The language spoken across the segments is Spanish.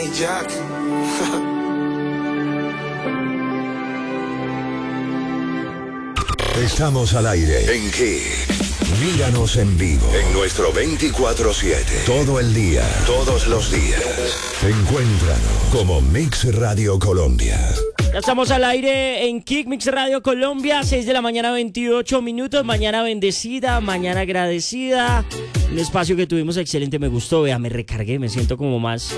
Jack. Estamos al aire en Kick. Míranos en vivo en nuestro 24/7. Todo el día, todos los días. Encuéntranos como Mix Radio Colombia. Ya estamos al aire en Kick Mix Radio Colombia, 6 de la mañana, 28 minutos. Mañana bendecida, mañana agradecida. Un espacio que tuvimos excelente, me gustó. Vea, me recargué, me siento como más,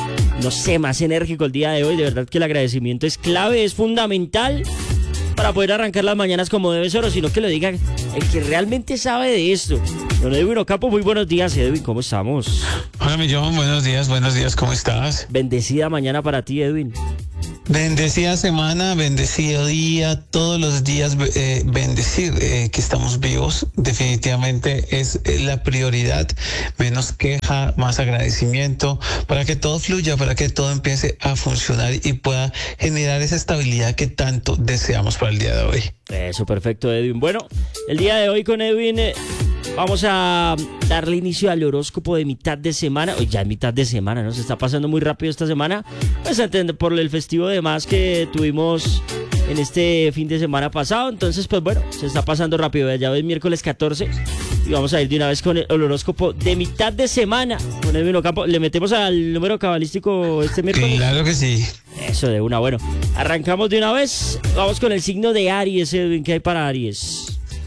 no sé, más enérgico el día de hoy. De verdad que el agradecimiento es clave, es fundamental para poder arrancar las mañanas como debe ser, o sino que lo diga el que realmente sabe de esto. Don Edwin Ocampo, muy buenos días. Edwin, ¿cómo estamos? Hola, Millón, buenos días, ¿cómo estás? Bendecida mañana para ti, Edwin. Bendecida semana, bendecido día, todos los días bendecir que estamos vivos, definitivamente es la prioridad, menos queja, más agradecimiento, para que todo fluya, para que todo empiece a funcionar y pueda generar esa estabilidad que tanto deseamos para el día de hoy. Eso, perfecto, Edwin. Bueno, el día de hoy con Edwin vamos a darle inicio al horóscopo de mitad de semana. Hoy ya es mitad de semana, ¿no? Se está pasando muy rápido esta semana. Pues por el festivo de más que tuvimos en este fin de semana pasado. Entonces, pues bueno, se está pasando rápido. Ya es miércoles 14 y vamos a ir de una vez con el horóscopo de mitad de semana. Con Edwin Ocampo. ¿Le metemos al número cabalístico este miércoles? Claro que sí. Eso, de una. Bueno, arrancamos de una vez. Vamos con el signo de Aries, Edwin. ¿Qué hay para Aries?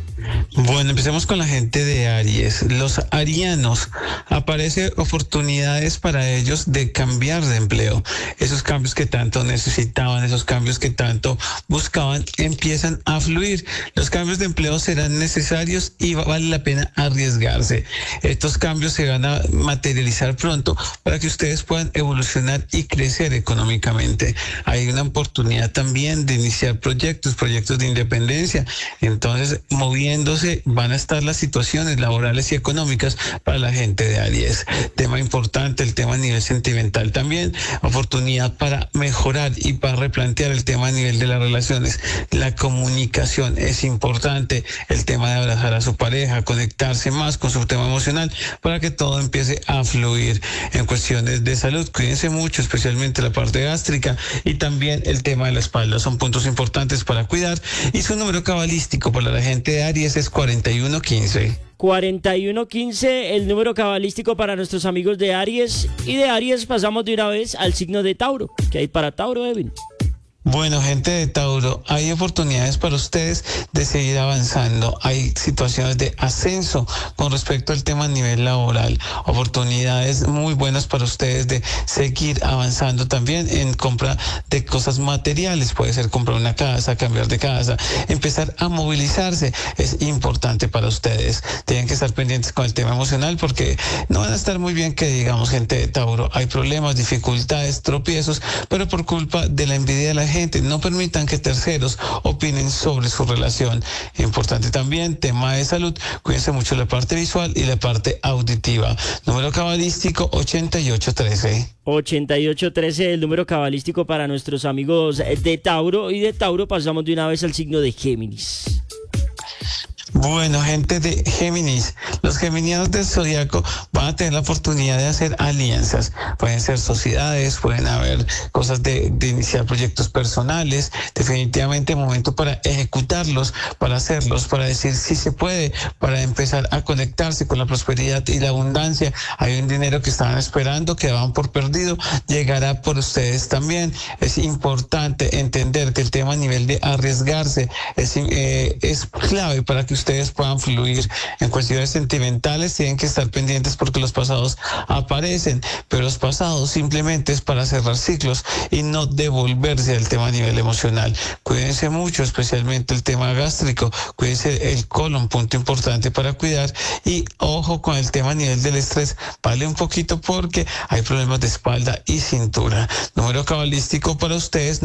Bueno, empecemos con la gente de Aries. Los arianos, aparecen oportunidades para ellos de cambiar de empleo. Esos cambios que tanto necesitaban, esos cambios que tanto buscaban, empiezan a fluir. Los cambios de empleo serán necesarios y vale la pena arriesgarse. Estos cambios se van a materializar pronto para que ustedes puedan evolucionar y crecer económicamente. Hay una oportunidad también de iniciar proyectos de independencia. Entonces, moviéndose van a estar las situaciones laborales y económicas para la gente de Aries. Tema importante, el tema a nivel sentimental también, oportunidad para mejorar y para replantear el tema a nivel de las relaciones. La comunicación es importante, el tema de abrazar a su pareja, conectarse más con su tema emocional para que todo empiece a fluir. En cuestiones de salud, cuídense mucho, especialmente la parte gástrica y también el tema de la espalda, son puntos importantes para cuidar. Y su número cabalístico para la gente de Aries es 4115. 4115, el número cabalístico para nuestros amigos de Aries. Y de Aries pasamos de una vez al signo de Tauro. ¿Qué hay para Tauro, Edwin? Bueno, gente de Tauro, hay oportunidades para ustedes de seguir avanzando. Hay situaciones de ascenso con respecto al tema a nivel laboral. Oportunidades muy buenas para ustedes de seguir avanzando también en compra de cosas materiales. Puede ser comprar una casa, cambiar de casa, empezar a movilizarse. Es importante para ustedes. Tienen que estar pendientes con el tema emocional porque no van a estar muy bien, que digamos, gente de Tauro. Hay problemas, dificultades, tropiezos, pero por culpa de la envidia de la gente. No permitan que terceros opinen sobre su relación. Importante también, tema de salud. Cuídense mucho la parte visual y la parte auditiva. Número cabalístico 8813. 8813, el número cabalístico para nuestros amigos de Tauro. Y de Tauro pasamos de una vez al signo de Géminis. Bueno, gente de Géminis, los geminianos del zodiaco van a tener la oportunidad de hacer alianzas. Pueden ser sociedades, pueden haber cosas de iniciar proyectos personales. Definitivamente momento para ejecutarlos, para hacerlos, para decir si se puede, para empezar a conectarse con la prosperidad y la abundancia. Hay un dinero que estaban esperando, que daban por perdido, llegará por ustedes también. Es importante entender que el tema a nivel de arriesgarse es clave para que ustedes puedan fluir. En cuestiones sentimentales tienen que estar pendientes porque los pasados aparecen, pero los pasados simplemente es para cerrar ciclos y no devolverse al tema a nivel emocional. Cuídense mucho, especialmente el tema gástrico, cuídense el colon, punto importante para cuidar, y ojo con el tema a nivel del estrés, vale un poquito porque hay problemas de espalda y cintura. Número cabalístico para ustedes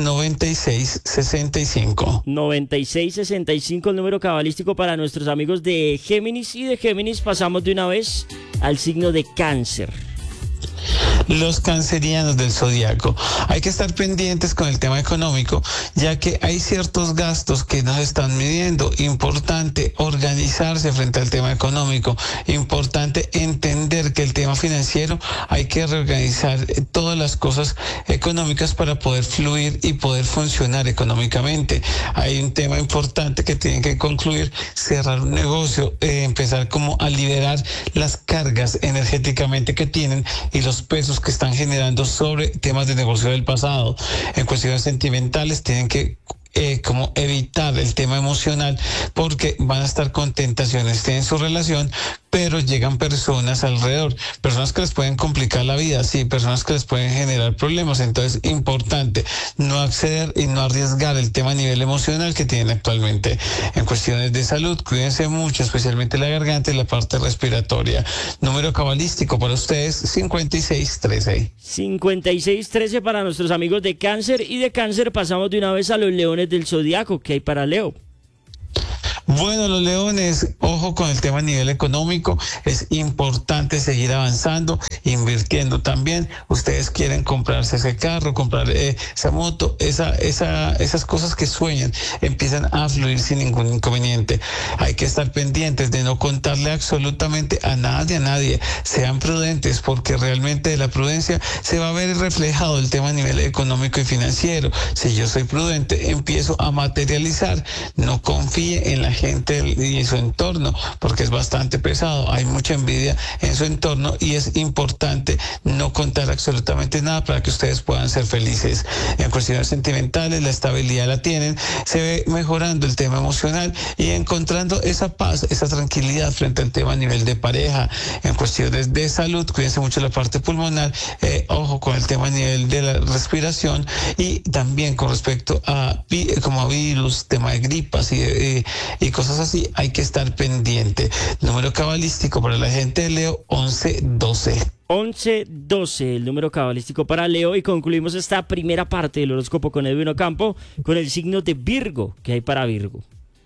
9665. 9665, el número cabalístico para nuestros amigos de Géminis. Y de Géminis pasamos de una vez al signo de Cáncer. los cancerianos del zodiaco. Hay que estar pendientes con el tema económico, ya que hay ciertos gastos que nos están midiendo. Importante organizarse frente al tema económico. Importante entender que el tema financiero hay que reorganizar todas las cosas económicas para poder fluir y poder funcionar económicamente. Hay un tema importante que tienen que concluir, cerrar un negocio, empezar como a liberar las cargas energéticamente que tienen y los pesos que están generando sobre temas de negocio del pasado. En cuestiones sentimentales tienen que como evitar el tema emocional, porque van a estar con tentaciones en su relación, pero llegan personas alrededor, personas que les pueden complicar la vida, sí, personas que les pueden generar problemas. Entonces, importante no acceder y no arriesgar el tema a nivel emocional que tienen actualmente. En cuestiones de salud, cuídense mucho, especialmente la garganta y la parte respiratoria. Número cabalístico para ustedes, 5613. 5613 para nuestros amigos de Cáncer, y de Cáncer pasamos de una vez a los leones del zodiaco. ¿Qué hay para Leo? Bueno, los leones, ojo con el tema a nivel económico, es importante seguir avanzando, invirtiendo también. Ustedes quieren comprarse ese carro, comprar esa moto, esas cosas que sueñan, empiezan a fluir sin ningún inconveniente. Hay que estar pendientes de no contarle absolutamente a nadie. Sean prudentes, porque realmente de la prudencia se va a ver reflejado el tema a nivel económico y financiero. Si yo soy prudente, empiezo a materializar. No confíe en la gente y su entorno, porque es bastante pesado, hay mucha envidia en su entorno y es importante no contar absolutamente nada para que ustedes puedan ser felices. En cuestiones sentimentales, la estabilidad la tienen, se ve mejorando el tema emocional y encontrando esa paz, esa tranquilidad frente al tema a nivel de pareja. En cuestiones de salud, cuídense mucho la parte pulmonar, ojo con el tema a nivel de la respiración, y también con respecto a como a virus, tema de gripas y cosas así, hay que estar pendiente. Número cabalístico para la gente de Leo, 1112. 1112, el número cabalístico para Leo, y concluimos esta primera parte del horóscopo con Edwin Ocampo con el signo de Virgo. ¿Qué hay para Virgo?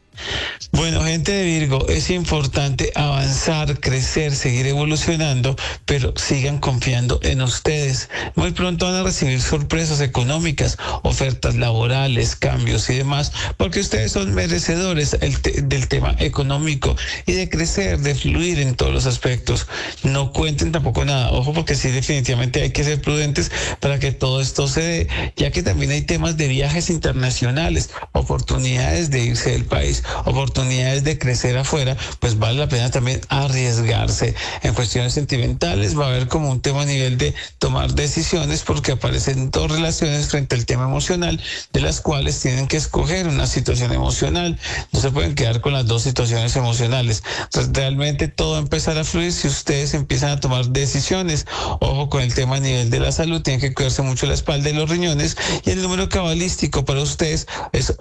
Bueno, gente de Virgo, es importante avanzar, crecer, seguir evolucionando, pero sigan confiando en ustedes. Muy pronto van a recibir sorpresas económicas, ofertas laborales, cambios y demás, porque ustedes son merecedores del tema económico y de crecer, de fluir en todos los aspectos. No cuenten tampoco nada, ojo, porque sí, definitivamente hay que ser prudentes para que todo esto se dé, ya que también hay temas de viajes internacionales, oportunidades de irse del país, oportunidades de crecer afuera, pues vale la pena también arriesgarse. En cuestiones sentimentales va a haber como un tema a nivel de tomar decisiones, porque aparecen dos relaciones frente al tema emocional, de las cuales tienen que escoger una situación emocional. No se pueden quedar con las dos situaciones emocionales. Pues realmente todo va a empezar a fluir si ustedes empiezan a tomar decisiones. Ojo con el tema a nivel de la salud, tienen que cuidarse mucho la espalda y los riñones, y el número cabalístico para ustedes es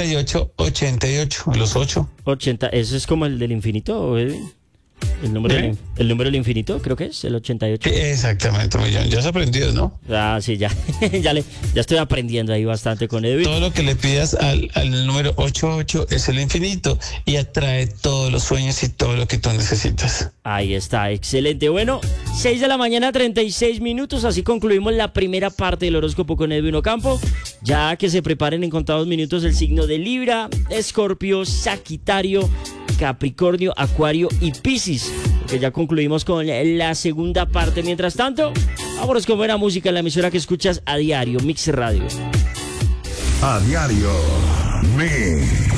8888. Los 80, ¿eso es como el del infinito, Edwin? El número del infinito, creo que es el 88. Exactamente, Millón. Ya has aprendido, ¿no? Ah, sí, ya estoy aprendiendo ahí bastante con Edwin. Todo lo que le pidas al número 88 es el infinito, y atrae todos los sueños y todo lo que tú necesitas. Ahí está, excelente. Bueno, 6 de la mañana, 36 minutos. Así concluimos la primera parte del horóscopo con Edwin Ocampo. Ya que se preparen en contados minutos el signo de Libra, Escorpio, Sagitario, Capricornio, Acuario y Piscis, que ya concluimos con la segunda parte. Mientras tanto, vámonos con buena música en la emisora que escuchas a diario, Mix Radio. A diario, Mix.